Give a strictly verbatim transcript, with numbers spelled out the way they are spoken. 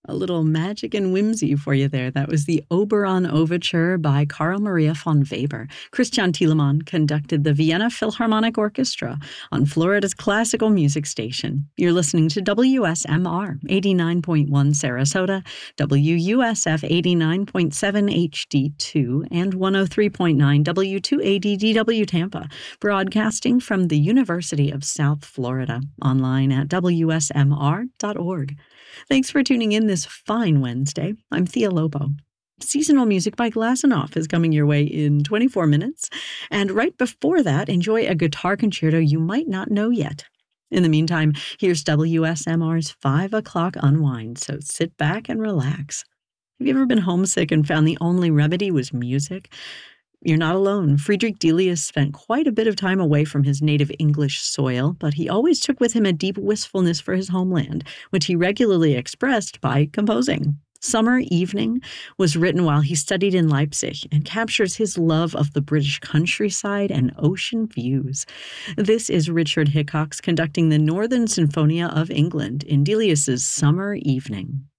A little magic and whimsy for you there. That was the Oberon Overture by Carl Maria von Weber. Christian Thielemann conducted the Vienna Philharmonic Orchestra on Florida's classical music station. You're listening to W S M R eighty-nine point one Sarasota, W U S F eighty-nine point seven H D two, and one oh three point nine W two A D D W Tampa, broadcasting from the University of South Florida, online at W S M R dot org. Thanks for tuning in this fine Wednesday. I'm Thea Lobo. Seasonal music by Glazunov is coming your way in twenty-four minutes. And right before that, enjoy a guitar concerto you might not know yet. In the meantime, here's W S M R's five o'clock Unwind, so sit back and relax. Have you ever been homesick and found the only remedy was music? You're not alone. Friedrich Delius spent quite a bit of time away from his native English soil, but he always took with him a deep wistfulness for his homeland, which he regularly expressed by composing. Summer Evening was written while he studied in Leipzig and captures his love of the British countryside and ocean views. This is Richard Hickox conducting the Northern Sinfonia of England in Delius's Summer Evening.